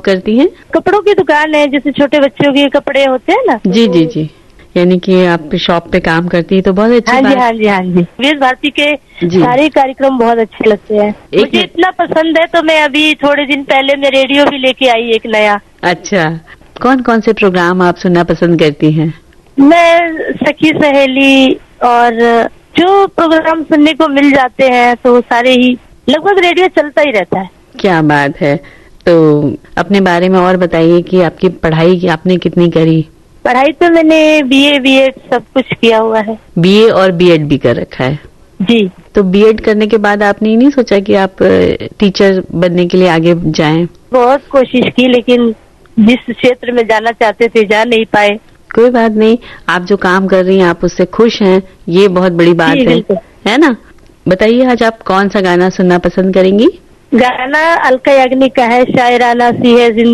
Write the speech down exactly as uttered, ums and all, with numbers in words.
करती हैं? कपड़ों की दुकान है, जैसे छोटे बच्चों के कपड़े होते हैं ना। जी जी जी, यानी कि आप शॉप पे काम करती है तो बहुत अच्छी हाँ बात। जी हाँ जी हाँ जी। विविध भारती के सारे कार्यक्रम बहुत अच्छे लगते हैं, मुझे इतना पसंद है। तो मैं अभी थोड़े दिन पहले मैं रेडियो भी लेके आई एक नया। अच्छा, कौन कौन से प्रोग्राम आप सुनना पसंद करती हैं? मैं सखी सहेली और जो प्रोग्राम सुनने को मिल जाते हैं तो सारे ही, लगभग रेडियो चलता ही रहता है। क्या बात है। तो अपने बारे में और बताइए कि आपकी पढ़ाई की आपने कितनी करी? पढ़ाई तो मैंने बीए बीएड सब कुछ किया हुआ है। बीए और बीएड भी कर रखा है? जी। तो बीएड करने के बाद आपने ये नहीं सोचा कि आप टीचर बनने के लिए आगे जाएं? बहुत कोशिश की, लेकिन जिस क्षेत्र में जाना चाहते थे जा नहीं पाए। कोई बात नहीं, आप जो काम कर रही हैं आप उससे खुश हैं, ये बहुत बड़ी बात है, है ना? बताइए आज आप कौन सा गाना सुनना पसंद करेंगी? गाना अलका याग्निक का है, शायराना सी है जिंदगी।